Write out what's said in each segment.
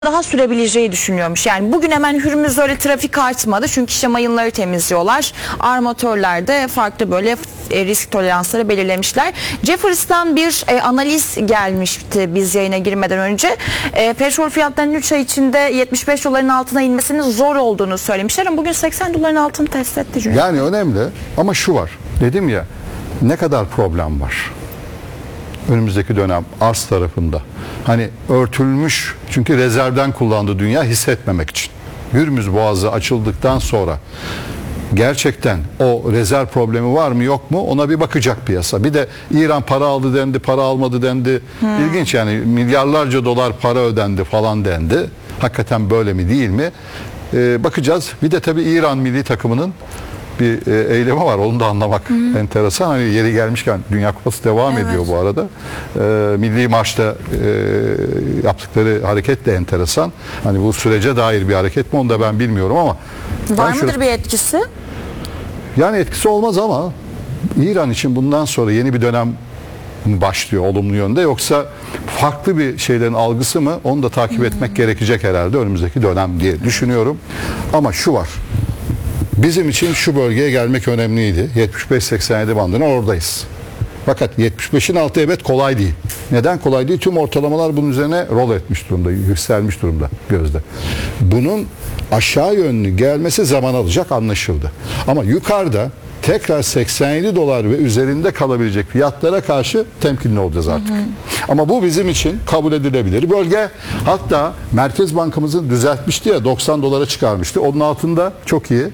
daha sürebileceği düşünüyormuş. Yani bugün hemen Hürmüz öyle trafik artmadı. Çünkü işte mayınları temizliyorlar. Armatörler de farklı böyle risk toleransları belirlemişler. Jefferies bir analiz gelmişti biz yayına girmeden önce. Petrol fiyatlarının 3 ay içinde 75 doların altına inmesinin zor olduğunu söylemişler. Ama bugün 80 doların altını test etti. Yani önemli ama şu var. Dedim ya, ne kadar problem var önümüzdeki dönem arz tarafında. Hani örtülmüş, çünkü rezervden kullandı dünya hissetmemek için. Hürmüz Boğazı açıldıktan sonra gerçekten o rezerv problemi var mı yok mu ona bir bakacak piyasa. Bir de İran para aldı dendi, para almadı dendi. İlginç yani, milyarlarca dolar para ödendi falan dendi. Hakikaten böyle mi değil mi? Bakacağız. Bir de tabii İran milli takımının bir eylemi var. Onu da anlamak enteresan. Hani yeri gelmişken Dünya Kupası devam ediyor bu arada. Milli maçta yaptıkları hareket de enteresan. Hani bu sürece dair bir hareket mi onu da ben bilmiyorum ama. Var mıdır bir etkisi? Yani etkisi olmaz ama İran için bundan sonra yeni bir dönem başlıyor olumlu yönde, yoksa farklı bir şeylerin algısı mı onu da takip etmek gerekecek herhalde önümüzdeki dönem diye düşünüyorum. Ama şu var. Bizim için şu bölgeye gelmek önemliydi. 75-87 bandına oradayız. Fakat 75'in altı evet kolay değil. Neden kolay değil? Tüm ortalamalar bunun üzerine rol etmiş durumda, yükselmiş durumda gözde. Bunun aşağı yönlü gelmesi zaman alacak, anlaşıldı. Ama yukarıda tekrar 87 dolar ve üzerinde kalabilecek fiyatlara karşı temkinli olacağız artık. Ama bu bizim için kabul edilebilir bölge. Hatta Merkez Bankamızın düzeltmişti ya, 90 dolara çıkarmıştı. Onun altında çok iyi.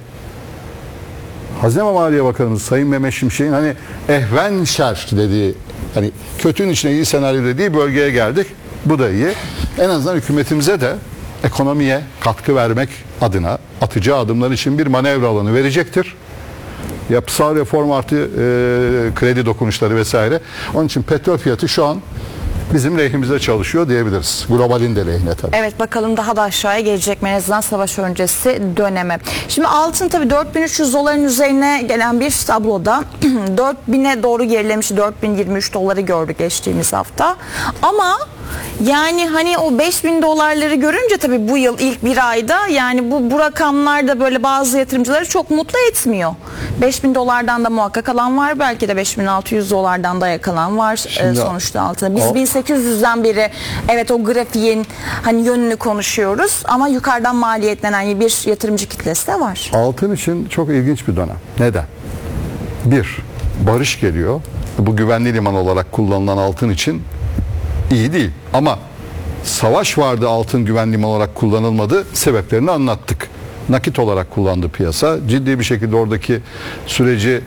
Hazine ve Maliye Bakanımız Sayın Mehmet Şimşek'in hani ehven şer dediği, hani kötünün içine iyi senaryo dediği bölgeye geldik. Bu da iyi. En azından hükümetimize de ekonomiye katkı vermek adına atacağı adımlar için bir manevra alanı verecektir. Yapısal reform artı kredi dokunuşları vesaire. Onun için petrol fiyatı şu an bizim lehimize çalışıyor diyebiliriz. Globalin de lehine tabii. Evet, bakalım daha da aşağıya gelecek mi en azından savaş öncesi döneme. Şimdi altın tabii 4300 doların üzerine gelen bir tabloda 4000'e doğru gerilemiş, 4023 doları gördük geçtiğimiz hafta. Ama yani hani o 5000 dolarları görünce tabii bu yıl ilk bir ayda yani bu rakamlar da böyle bazı yatırımcıları çok mutlu etmiyor. 5000 dolardan da muhakkak alan var. Belki de 5600 dolardan da yakalan var sonuçta altına. Biz 1800'den beri evet o grafiğin hani yönünü konuşuyoruz ama yukarıdan maliyetlenen bir yatırımcı kitlesi de var. Altın için çok ilginç bir dönem. Neden? Bir, barış geliyor. Bu güvenli liman olarak kullanılan altın için iyi değil. Ama savaş vardı, altın güvenli liman olarak kullanılmadı. Sebeplerini anlattık. Nakit olarak kullandı piyasa. Ciddi bir şekilde oradaki süreci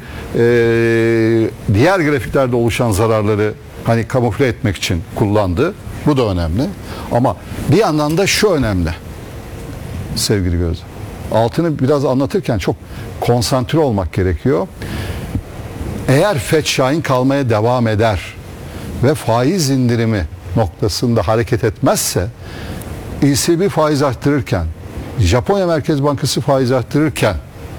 diğer grafiklerde oluşan zararları hani kamufle etmek için kullandı. Bu da önemli. Ama bir yandan da şu önemli. Sevgili Gözde. Altını biraz anlatırken çok konsantre olmak gerekiyor. Eğer FED şahin kalmaya devam eder ve faiz indirimi noktasında hareket etmezse, ECB faiz arttırırken, Japonya Merkez Bankası faiz arttırırken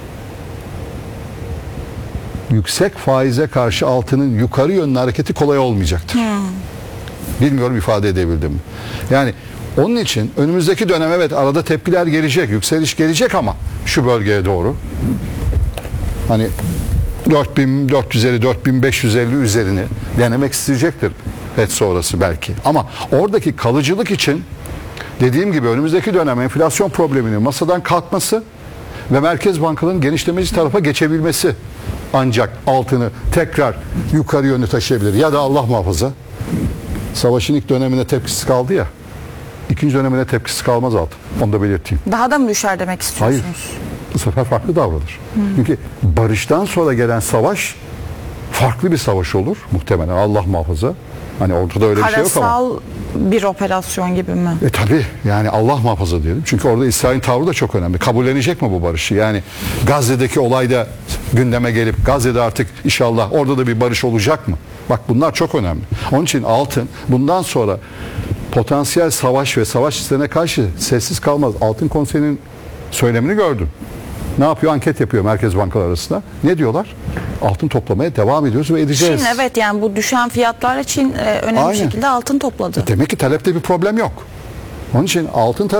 yüksek faize karşı altının yukarı yönlü hareketi kolay olmayacaktır. Bilmiyorum ifade edebildim mi? Yani onun için önümüzdeki dönem evet arada tepkiler gelecek, yükseliş gelecek ama şu bölgeye doğru hani 4450 4550 üzerini denemek isteyecektir FED sonrası belki. Ama oradaki kalıcılık için dediğim gibi önümüzdeki dönem enflasyon probleminin masadan kalkması ve merkez bankalarının genişlemeci tarafa geçebilmesi ancak altını tekrar yukarı yönlü taşıyabilir. Ya da Allah muhafaza savaşın ilk dönemine tepkisi kaldı ya, ikinci dönemine tepkisi kalmaz altın. Onu da belirteyim. Daha da mı düşer demek istiyorsunuz? Hayır. Bu sefer farklı davranır. Çünkü barıştan sonra gelen savaş farklı bir savaş olur muhtemelen, Allah muhafaza. Hani ortada öyle bir şey yok ama. Karasal bir operasyon gibi mi? Tabii yani Allah muhafaza diyelim. Çünkü orada İsrail'in tavrı da çok önemli. Kabullenecek mi bu barışı? Yani Gazze'deki olay da gündeme gelip Gazze'de artık inşallah orada da bir barış olacak mı? Bak bunlar çok önemli. Onun için altın bundan sonra potansiyel savaş ve savaş risklerine karşı sessiz kalmaz. Altın Konseyi'nin söylemini gördüm. Ne yapıyor? Anket yapıyor merkez bankalar arasında. Ne diyorlar? Altın toplamaya devam ediyoruz ve edeceğiz. Çin evet yani bu düşen fiyatlarla Çin önemli şekilde altın topladı. Demek ki talepte bir problem yok. Onun için altın